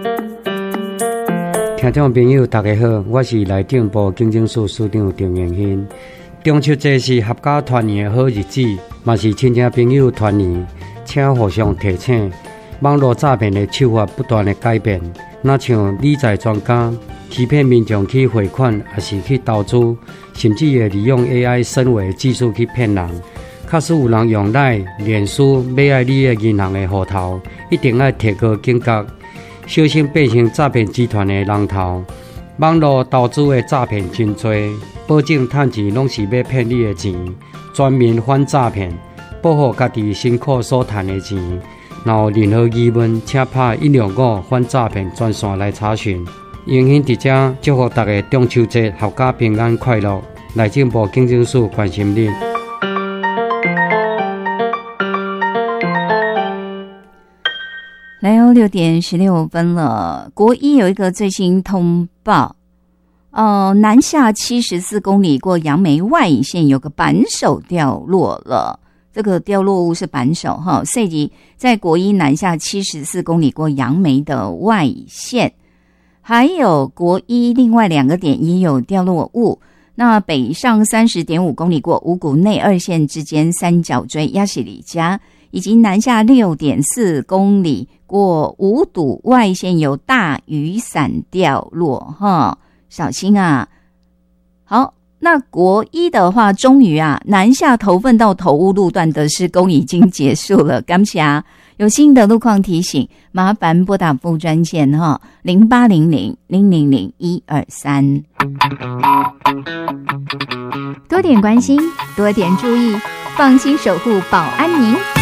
听众朋友大家好，我是内政部警政署署长郑永兴。中秋节是合家团圆的好日子，也是亲戚朋友团圆，请互相提醒。网络诈骗的手法不断的改变，那像理财专家欺骗民众去汇款，也是去投资，甚至会利用 AI 深伪技术去骗人。假使有人用赖、脸书买爱你的银行的户头，一定要提高警觉。小心变成诈骗集团的龙头，网络投资的诈骗真多，保证赚钱拢是要骗你的钱，专门反诈骗，保护家己辛苦所赚的钱。若有任何疑问，请打165反诈骗专线来查询。永兴伫遮祝福大家中秋节阖家平安快乐。内政部警政署关心您。 来哦，6点16分了。国一有一个最新通报，南下74公里过杨梅外乙线有个扳手掉落了。这个掉落物是扳手哈，所以在国一南下74公里过杨梅的外乙线，还有国一另外2个点也有掉落物。那北上30.5公里过五股内2线之间三角锥亚西里加，以及南下6.4公里过五堵外线有大雨伞掉落哈，小心啊！好，那国一的话，终于南下头份到头屋路段的施工已经结束了，感谢啊！有新的路况提醒，麻烦拨打副专线哈，0800-000-123。多点关心，多点注意，放心守护保安您。